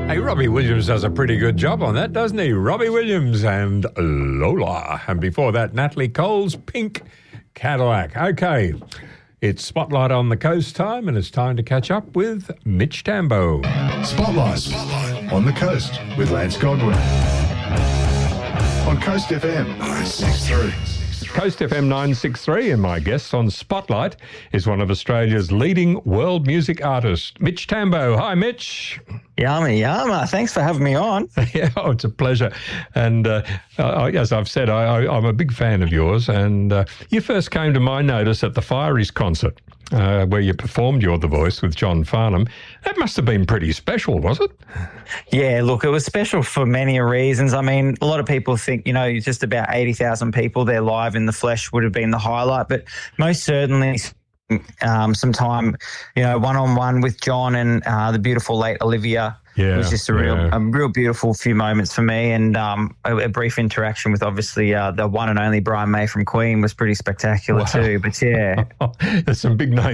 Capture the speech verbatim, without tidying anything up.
Hey, Robbie Williams does a pretty good job on that, doesn't he? Robbie Williams and Lola. And before that, Natalie Cole's Pink Cadillac. Okay, it's Spotlight on the Coast time, and it's time to catch up with Mitch Tambo. Spotlight, Spotlight on the Coast with Lance Godwin. On Coast F M nine sixty-three. Coast F M nine sixty-three, and my guest on Spotlight is one of Australia's leading world music artists, Mitch Tambo. Hi, Mitch. Yama, yama. Thanks for having me on. Yeah, oh, it's a pleasure. And uh, I, as I've said, I, I, I'm a big fan of yours. And uh, you first came to my notice at the Fireys concert, uh, where you performed You're the Voice with John Farnham. That must have been pretty special, was it? Yeah, look, it was special for many reasons. I mean, a lot of people think, you know, just about eighty thousand people there live in the flesh would have been the highlight, but most certainly um, some time, you know, one-on-one with John and uh, the beautiful late Olivia. Yeah, it was just a real, yeah. a real beautiful few moments for me, and um, a, a brief interaction with obviously uh, the one and only Brian May from Queen was pretty spectacular Wow. too. But yeah, There's some big names